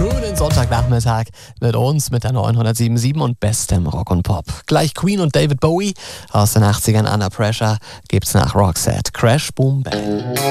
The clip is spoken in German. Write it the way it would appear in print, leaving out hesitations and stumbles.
schönen Sonntagnachmittag mit uns, mit der 907.7 und bestem Rock und Pop. Gleich Queen und David Bowie aus den 80ern, Under Pressure, gibt's nach Roxette. Crash, Boom, Bang.